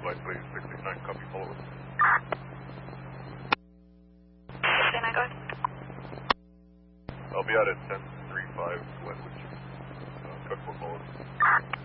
flight, please. 69, copy, follow us. 69, go ahead. I'll be out at 10:35, Glenwood. Code 4, follow us.